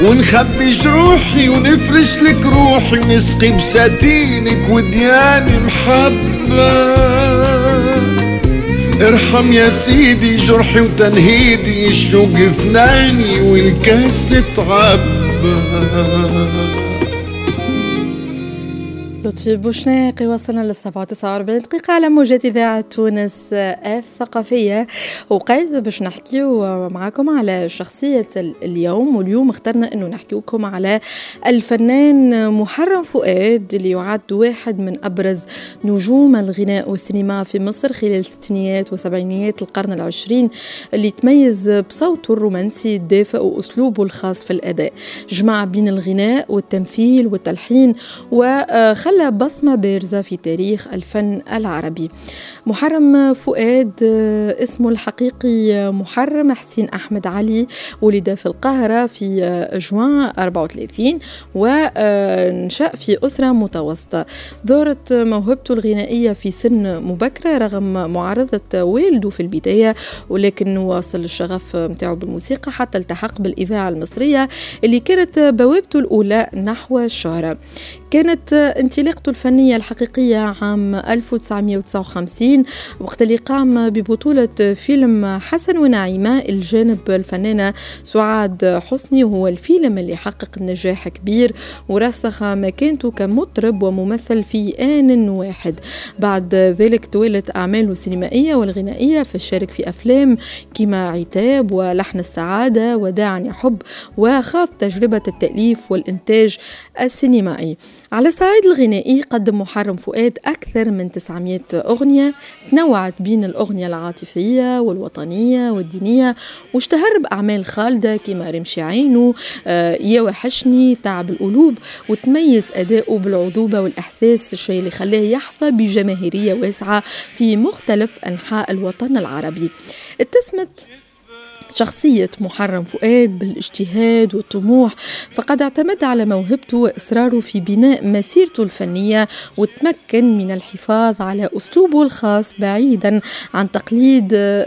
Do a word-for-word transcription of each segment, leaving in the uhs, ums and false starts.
ونخبي جروحي ونفرش لك روحي ونسقي بساتينك ودياني محبة. ارحم يا سيدي جرحي وتنهيدي، الشوق فناني والكاس تعبى. لطفي بوشناقي. وصلنا للسبعة وتسعة وأربعين دقيقة على موجات إذاعة تونس الثقافية، وقيد باش نحكيو معكم على شخصية اليوم. واليوم اخترنا أنه نحكيوكم على الفنان محرم فؤاد، اللي يعد واحد من أبرز نجوم الغناء والسينما في مصر خلال الستينيات وسبعينيات القرن العشرين، اللي تميز بصوته الرومانسي الدافئ وأسلوبه الخاص في الأداء. جمع بين الغناء والتمثيل والتلحين، وخلى بصمة بارزة في تاريخ الفن العربي. محرم فؤاد اسمه الحقيقي محرم حسين أحمد علي، ولد في القاهرة في جوان أربعة وثلاثين، ونشأ في أسرة متوسطة. ظهرت موهبته الغنائية في سن مبكرة رغم معارضة والده في البداية، ولكن واصل الشغف متاعه بالموسيقى حتى التحق بالإذاعة المصرية اللي كانت بوابته الأولى نحو الشهرة. كانت انطلاقته الفنية الحقيقية عام ألف وتسعمائة وتسعة وخمسين، وقت اللي قام ببطولة فيلم حسن ونعيمة الجانب الفنانة سعاد حسني، وهو الفيلم اللي حقق نجاح كبير ورسخ مكانته كمطرب وممثل في آن واحد. بعد ذلك توالت أعماله السينمائية والغنائية، فشارك في أفلام كما عتاب ولحن السعادة وداعا يحب، وخاض تجربة التأليف والإنتاج السينمائي. على الصعيد الغنائي قدم محرم فؤاد أكثر من تسعمائة أغنية، تنوعت بين الأغنية العاطفية والوطنية والدينية، واشتهر بأعمال خالدة كما رمشي عينه، آه يا وحشني، تعب القلوب، وتميز أداؤه بالعذوبة والإحساس، الشيء اللي خلاه يحظى بجماهيرية واسعة في مختلف أنحاء الوطن العربي. اتسمت شخصية محرم فؤاد بالاجتهاد والطموح، فقد اعتمد على موهبته وإصراره في بناء مسيرته الفنية، وتمكن من الحفاظ على أسلوبه الخاص بعيدا عن تقليد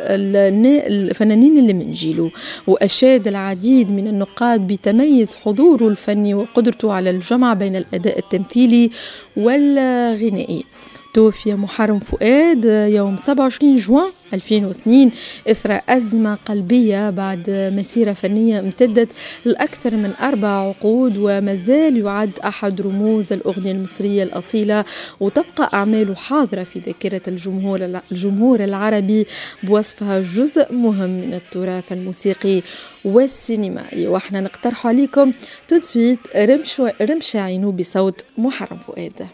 الفنانين اللي من جيله. وأشاد العديد من النقاد بتميز حضوره الفني وقدرته على الجمع بين الأداء التمثيلي والغنائي. توفي محرم فؤاد يوم سبعة وعشرين جوان ألفين واثنين إثر أزمة قلبية بعد مسيرة فنية امتدت لأكثر من أربع عقود، ومازال يعد أحد رموز الأغنية المصرية الأصيلة، وتبقى أعماله حاضرة في ذاكرة الجمهور الجمهور العربي بوصفها جزء مهم من التراث الموسيقي والسينمائي. وإحنا نقترح عليكم تدسويت رمش رمش عينو بصوت محرم فؤاد.